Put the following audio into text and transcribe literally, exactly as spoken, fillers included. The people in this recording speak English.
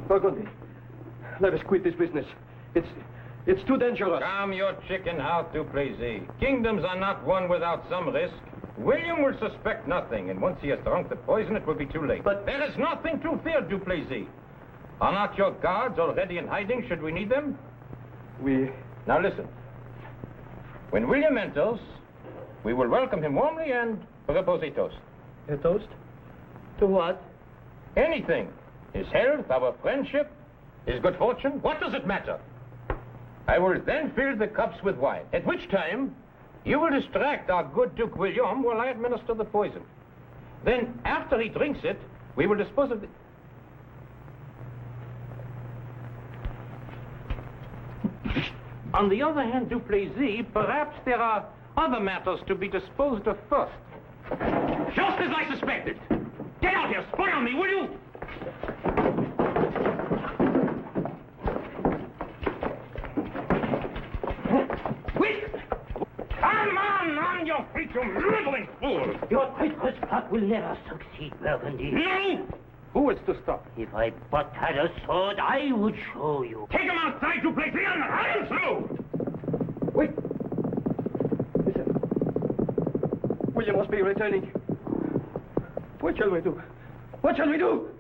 Burgundy, let us quit this business. It's... it's too dangerous. Calm your chicken heart, Duplessis. Kingdoms are not won without some risk. William will suspect nothing, and once he has drunk the poison, it will be too late. But... there is nothing to fear, Duplessis. Are not your guards already in hiding, should we need them? We... Now listen. When William enters, we will welcome him warmly and propose a toast. A toast? To what? Anything. His health, our friendship, his good fortune, what does it matter? I will then fill the cups with wine, at which time you will distract our good Duke William while I administer the poison. Then, after he drinks it, we will dispose of the... On the other hand, Duplessis, perhaps there are other matters to be disposed of first. Just as I suspected! Get out here, spy on me, will you? Quick! Come on, on your feet, you meddling fool! Your treacherous plot will never succeed, Burgundy. No! Who is to stop? If I but had a sword, I would show you. Take him outside, Duplessis, and run through! Wait! Listen. William must be returning. What shall we do? What shall we do?